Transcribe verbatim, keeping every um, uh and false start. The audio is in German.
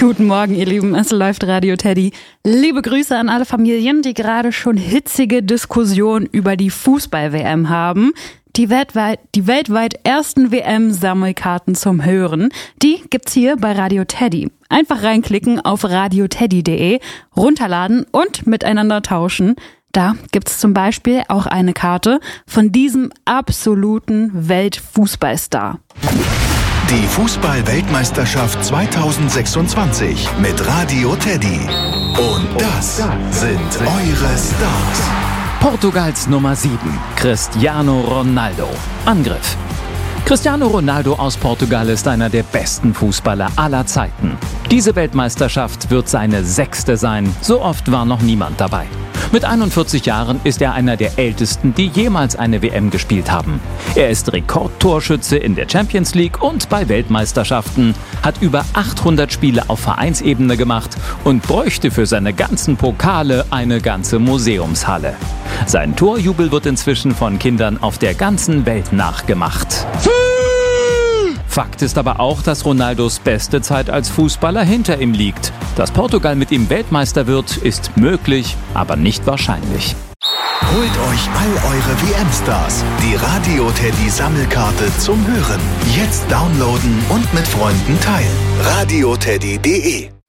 Guten Morgen, ihr Lieben, es läuft Radio Teddy. Liebe Grüße an alle Familien, die gerade schon hitzige Diskussionen über die Fußball-W M haben. Die weltweit, die weltweit ersten W M-Sammelkarten zum Hören, die gibt's hier bei Radio Teddy. Einfach reinklicken auf radioteddy punkt de, runterladen und miteinander tauschen. Da gibt's zum Beispiel auch eine Karte von diesem absoluten Weltfußballstar. Die Fußball-Weltmeisterschaft zweitausendsechsundzwanzig mit Radio Teddy. Und das sind eure Stars. Portugals Nummer sieben, Cristiano Ronaldo. Angriff. Cristiano Ronaldo aus Portugal ist einer der besten Fußballer aller Zeiten. Diese Weltmeisterschaft wird seine sechste sein. So oft war noch niemand dabei. Mit einundvierzig Jahren ist er einer der ältesten, die jemals eine W M gespielt haben. Er ist Rekordtorschütze in der Champions League und bei Weltmeisterschaften, hat über achthundert Spiele auf Vereinsebene gemacht und bräuchte für seine ganzen Pokale eine ganze Museumshalle. Sein Torjubel wird inzwischen von Kindern auf der ganzen Welt nachgemacht. Fakt ist aber auch, dass Ronaldos beste Zeit als Fußballer hinter ihm liegt. Dass Portugal mit ihm Weltmeister wird, ist möglich, aber nicht wahrscheinlich. Holt euch all eure W M-Stars. Die Radio Teddy Sammelkarte zum Hören. Jetzt downloaden und mit Freunden teilen. radioteddy punkt de